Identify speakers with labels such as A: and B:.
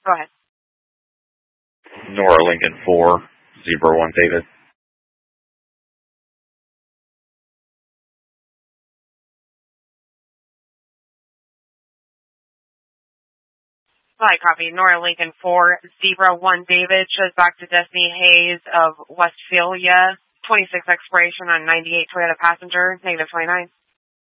A: Go ahead.
B: Nora Lincoln 4, Zebra 1 David.
A: Hi, copy. Nora Lincoln 4, Zebra 1 David, shows back to Destiny Hayes of Westphalia, 26 expiration on 98 Toyota Passenger, -29.